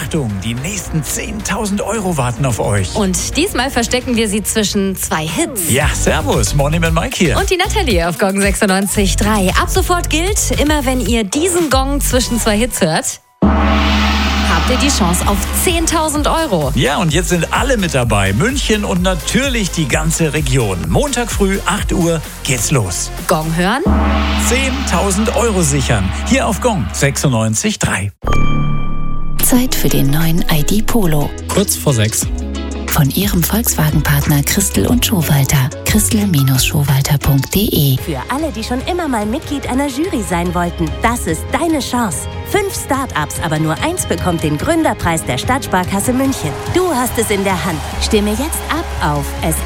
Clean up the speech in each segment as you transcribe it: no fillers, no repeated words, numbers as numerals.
Achtung, die nächsten 10.000 € warten auf euch. Und diesmal verstecken wir sie zwischen 2 Hits. Ja, servus, Morning mit Mike hier. Und die Natalie auf Gong 96.3. Ab sofort gilt, immer wenn ihr diesen Gong zwischen 2 Hits hört, habt ihr die Chance auf 10.000 €. Ja, und jetzt sind alle mit dabei. München und natürlich die ganze Region. Montag früh, 8 Uhr, geht's los. Gong hören, 10.000 € sichern. Hier auf Gong 96.3. Zeit für den neuen ID Polo. Kurz vor 6. Von Ihrem Volkswagen-Partner Christel und Schowalter. Christel-Schowalter.de. Für alle, die schon immer mal Mitglied einer Jury sein wollten, das ist deine Chance. 5 Start-ups, aber nur 1 bekommt den Gründerpreis der Stadtsparkasse München. Du hast es in der Hand. Stimme jetzt ab auf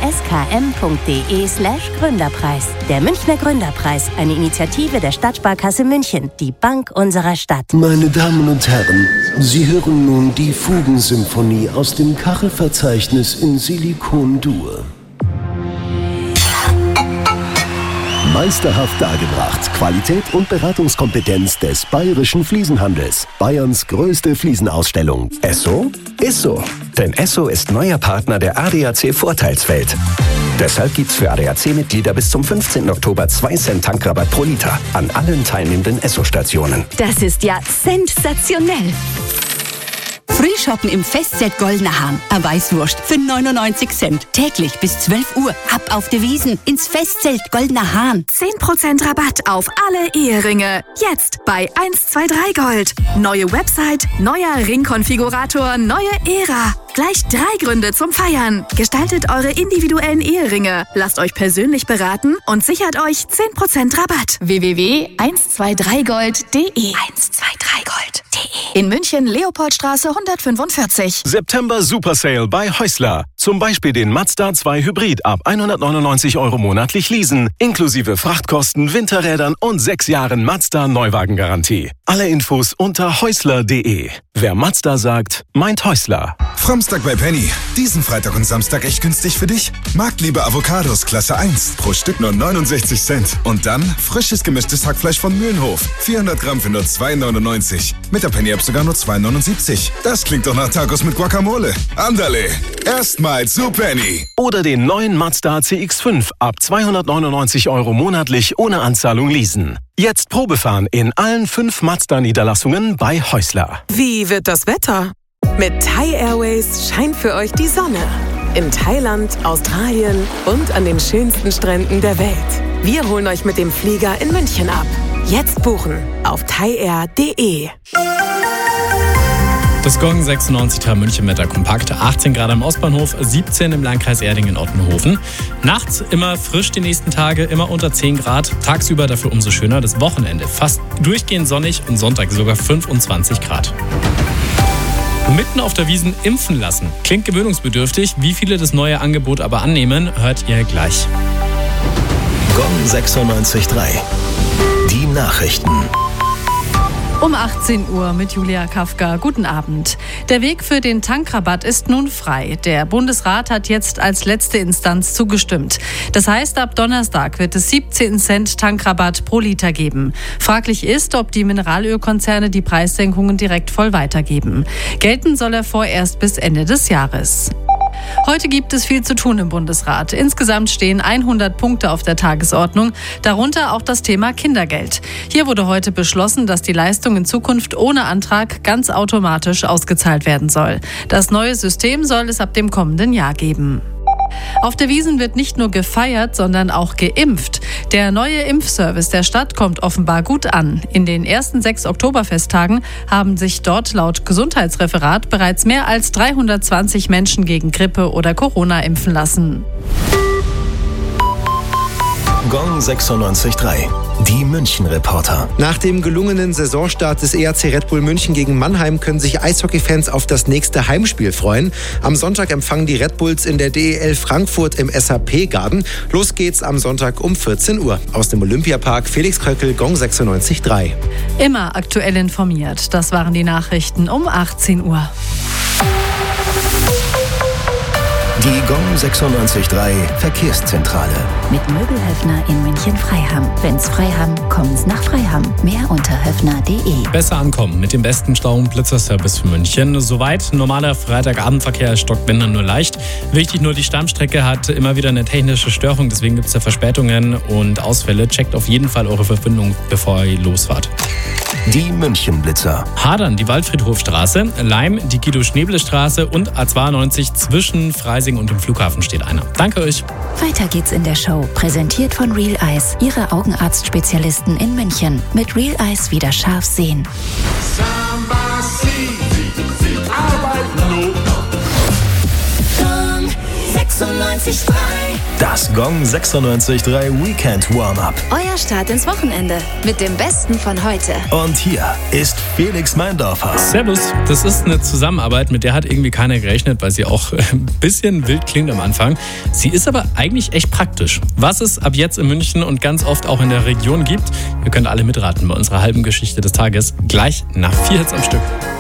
sskm.de/Gründerpreis. Der Münchner Gründerpreis, eine Initiative der Stadtsparkasse München, die Bank unserer Stadt. Meine Damen und Herren, Sie hören nun die Fugensymphonie aus dem Kachelverzeichnis in Silikon-Dur. Meisterhaft dargebracht. Qualität und Beratungskompetenz des bayerischen Fliesenhandels. Bayerns größte Fliesenausstellung. Esso? Ist so. Denn Esso ist neuer Partner der ADAC Vorteilswelt. Deshalb gibt's für ADAC-Mitglieder bis zum 15. Oktober 2 Cent Tankrabatt pro Liter an allen teilnehmenden Esso-Stationen. Das ist ja sensationell. Frühshoppen im Festzelt Goldener Hahn. Eine Weißwurst für 99 Cent. Täglich bis 12 Uhr. Ab auf die Wiesen ins Festzelt Goldener Hahn. 10% Rabatt auf alle Eheringe. Jetzt bei 123 Gold. Neue Website, neuer Ringkonfigurator, neue Ära. Gleich 3 Gründe zum Feiern. Gestaltet eure individuellen Eheringe. Lasst euch persönlich beraten und sichert euch 10% Rabatt. www.123gold.de 123gold.de In München, Leopoldstraße 145. September Super Sale bei Häusler. Zum Beispiel den Mazda 2 Hybrid ab 199 € monatlich leasen, inklusive Frachtkosten, Winterrädern und 6 Jahren Mazda Neuwagengarantie. Alle Infos unter häusler.de. Wer Mazda sagt, meint Häusler. Samstag bei Penny. Diesen Freitag und Samstag echt günstig für dich? Marktliebe Avocados Klasse 1. Pro Stück nur 69 Cent. Und dann frisches gemischtes Hackfleisch von Mühlenhof. 400 Gramm für nur 2,99. Mit der Penny-App sogar nur 2,79. Das klingt doch nach Tacos mit Guacamole. Andale. Erstmals zu Penny. Oder den neuen Mazda CX-5 ab 299 € monatlich ohne Anzahlung leasen. Jetzt Probefahren in allen 5 Mazda-Niederlassungen bei Häusler. Wie wird das Wetter? Mit Thai Airways scheint für euch die Sonne. In Thailand, Australien und an den schönsten Stränden der Welt. Wir holen euch mit dem Flieger in München ab. Jetzt buchen auf thaiair.de. Das Gong 96.3 München Wetter kompakt. 18 Grad am Ostbahnhof, 17 im Landkreis Erdingen-Ottenhofen. Nachts immer frisch die nächsten Tage, immer unter 10 Grad. Tagsüber dafür umso schöner. Das Wochenende fast durchgehend sonnig und Sonntag sogar 25 Grad. Mitten auf der Wiesn impfen lassen. Klingt gewöhnungsbedürftig. Wie viele das neue Angebot aber annehmen, hört ihr gleich. Gong 96.3. Die Nachrichten. Um 18 Uhr mit Julia Kafka. Guten Abend. Der Weg für den Tankrabatt ist nun frei. Der Bundesrat hat jetzt als letzte Instanz zugestimmt. Das heißt, ab Donnerstag wird es 17 Cent Tankrabatt pro Liter geben. Fraglich ist, ob die Mineralölkonzerne die Preissenkungen direkt voll weitergeben. Gelten soll er vorerst bis Ende des Jahres. Heute gibt es viel zu tun im Bundesrat. Insgesamt stehen 100 Punkte auf der Tagesordnung, darunter auch das Thema Kindergeld. Hier wurde heute beschlossen, dass die Leistung in Zukunft ohne Antrag ganz automatisch ausgezahlt werden soll. Das neue System soll es ab dem kommenden Jahr geben. Auf der Wiesn wird nicht nur gefeiert, sondern auch geimpft. Der neue Impfservice der Stadt kommt offenbar gut an. In den ersten 6 Oktoberfesttagen haben sich dort laut Gesundheitsreferat bereits mehr als 320 Menschen gegen Grippe oder Corona impfen lassen. Gong 96.3. Die München-Reporter. Nach dem gelungenen Saisonstart des ERC Red Bull München gegen Mannheim können sich Eishockey-Fans auf das nächste Heimspiel freuen. Am Sonntag empfangen die Red Bulls in der DEL Frankfurt im SAP-Garten. Los geht's am Sonntag um 14 Uhr. Aus dem Olympiapark, Felix Kröckel, Gong 96.3. Immer aktuell informiert. Das waren die Nachrichten um 18 Uhr. Die Gong 96.3 Verkehrszentrale. Mit Möbelhöfner in München-Freiham. Wenn's Freiham, kommen's nach Freiham. Mehr unter höfner.de. Besser ankommen mit dem besten Stau- und Blitzerservice für München. Soweit normaler Freitagabendverkehr stockt, wenn dann nur leicht. Wichtig nur, die Stammstrecke hat immer wieder eine technische Störung, deswegen gibt es da Verspätungen und Ausfälle. Checkt auf jeden Fall eure Verbindung, bevor ihr losfahrt. Die München-Blitzer. Hadern, die Waldfriedhofstraße, Leim, die Guido-Schneble-Straße und A92 zwischen Freising und dem Flughafen steht einer. Danke euch. Weiter geht's in der Show. Präsentiert von Real Eyes, Ihre Augenarztspezialisten in München. Mit Real Eyes wieder scharf sehen. Gong 96.3. Das Gong 96.3 Weekend Warm-Up. Euer Start ins Wochenende mit dem Besten von heute. Und hier ist Felix Meindorfer. Servus, das ist eine Zusammenarbeit, mit der hat irgendwie keiner gerechnet, weil sie auch ein bisschen wild klingt am Anfang. Sie ist aber eigentlich echt praktisch. Was es ab jetzt in München und ganz oft auch in der Region gibt, ihr könnt alle mitraten bei unserer halben Geschichte des Tages, gleich nach 4 Hits am Stück.